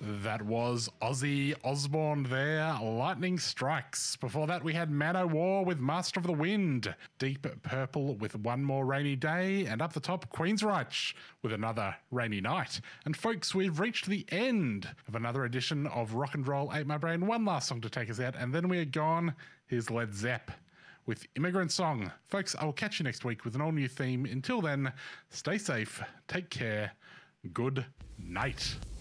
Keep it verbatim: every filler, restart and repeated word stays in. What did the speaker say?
That was Ozzy Osbourne there, Lightning Strikes. Before that, we had Manowar with Master of the Wind, Deep Purple with One More Rainy Day, and up the top, Queensryche with Another Rainy Night. And folks, we've reached the end of another edition of Rock and Roll Ate My Brain. One last song to take us out, and then we are gone. Here's Led Zepp with Immigrant Song. Folks, I will catch you next week with an all-new theme. Until then, stay safe, take care, good night.